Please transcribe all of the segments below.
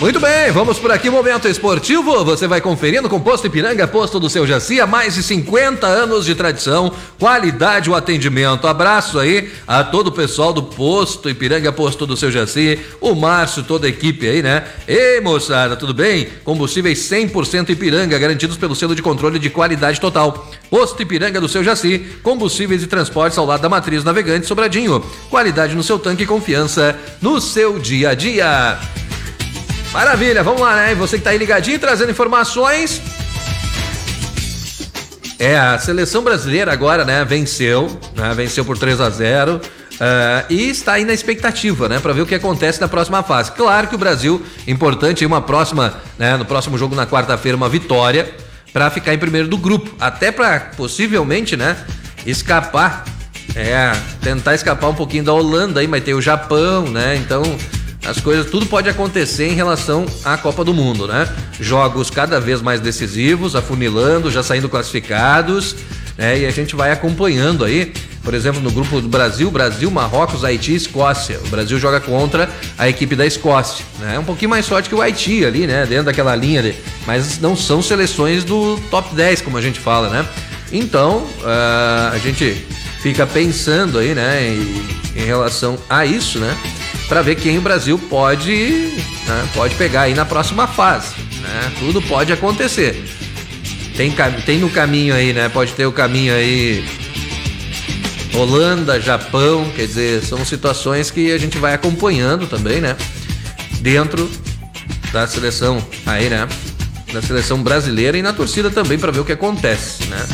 Muito bem, vamos por aqui, Momento Esportivo. Você vai conferindo com Posto Ipiranga, posto do seu Jaci, há mais de 50 anos de tradição, qualidade o atendimento. Abraço aí a todo o pessoal do Posto Ipiranga, posto do seu Jaci, o Márcio, toda a equipe aí, né? Ei, moçada, tudo bem? Combustíveis 100% Ipiranga, garantidos pelo selo de controle de qualidade total. Posto Ipiranga do seu Jaci, combustíveis e transportes ao lado da Matriz Navegante Sobradinho. Qualidade no seu tanque e confiança no seu dia a dia. Maravilha, vamos lá, né? Você que tá aí ligadinho, trazendo informações. A seleção brasileira agora, né? Venceu por 3-0. E está aí na expectativa, né? Pra ver o que acontece na próxima fase. Claro que o Brasil, importante, uma próxima, né? No próximo jogo na quarta-feira, uma vitória pra ficar em primeiro do grupo. Até pra, possivelmente, né? Escapar, tentar escapar um pouquinho da Holanda aí, mas tem o Japão, né? Então, as coisas, tudo pode acontecer em relação à Copa do Mundo, né? Jogos cada vez mais decisivos, afunilando, já saindo classificados, né? E a gente vai acompanhando aí, por exemplo, no grupo do Brasil, Marrocos, Haiti e Escócia. O Brasil joga contra a equipe da Escócia, né? Um pouquinho mais forte que o Haiti ali, né? Dentro daquela linha, mas não são seleções do top 10, como a gente fala, né? Então, a gente fica pensando aí, né? Em relação a isso, né? Para ver quem o Brasil pode pegar aí na próxima fase, né? Tudo pode acontecer. Tem no caminho aí, né? Pode ter o caminho aí Holanda, Japão, quer dizer, são situações que a gente vai acompanhando também, né? Dentro da seleção aí, né? Da seleção brasileira e na torcida também, para ver o que acontece, né?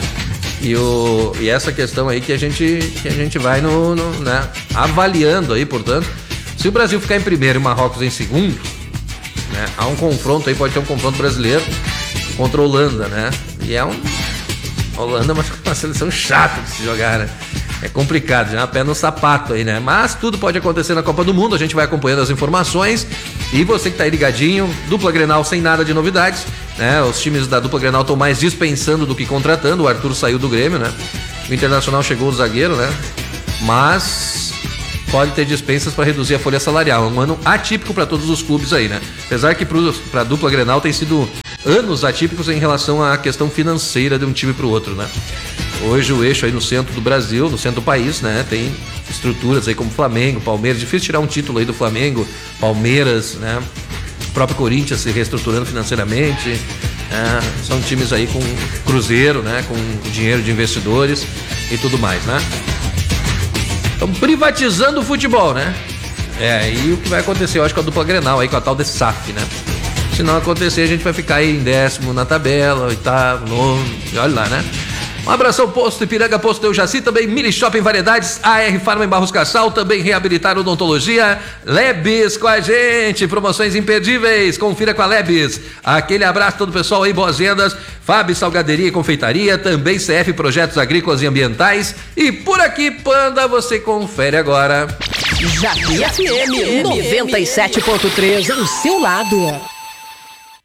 E essa questão aí que a gente vai né, avaliando aí, portanto, se o Brasil ficar em primeiro e o Marrocos em segundo, né, há um confronto aí, pode ter um confronto brasileiro contra a Holanda, né? E Holanda é uma seleção chata de se jogar, né? É complicado, já é uma pé no sapato aí, né? Mas tudo pode acontecer na Copa do Mundo, a gente vai acompanhando as informações. E você que tá aí ligadinho, dupla Grenal sem nada de novidades, né? Os times da dupla Grenal estão mais dispensando do que contratando. O Arthur saiu do Grêmio, né? O Internacional chegou o zagueiro, né? Mas pode ter dispensas para reduzir a folha salarial. É um ano atípico para todos os clubes aí, né? Apesar que para a dupla Grenal tem sido anos atípicos em relação à questão financeira de um time para o outro, né? Hoje o eixo aí no centro do Brasil, no centro do país, né? Tem estruturas aí como Flamengo, Palmeiras, difícil tirar um título aí do Flamengo, Palmeiras, né? O próprio Corinthians se reestruturando financeiramente, são times aí com Cruzeiro, né? Com dinheiro de investidores e tudo mais, né? Estão privatizando o futebol, né? E o que vai acontecer, eu acho, com a dupla Grenal aí, com a tal de SAF, né? Se não acontecer, a gente vai ficar aí em 10º na tabela, 8º, 9º, e olha lá, né? Um abração, Posto Ipiranga, Posto do Jaci, também Mini Shopping Variedades, AR Farma em Barros Cassal, também Reabilitar Odontologia, Lebes com a gente, promoções imperdíveis, confira com a Lebes. Aquele abraço a todo o pessoal aí, boas vendas, Fábio Salgaderia e Confeitaria, também CF Projetos Agrícolas e Ambientais, e por aqui, Panda, você confere agora. Jaci FM 97.3, ao seu lado.